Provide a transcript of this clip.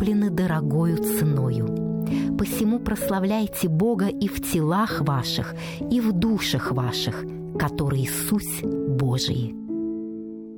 куплены дорогою ценою. Посему прославляйте Бога и в телах ваших, и в душах ваших, которые суть Божии».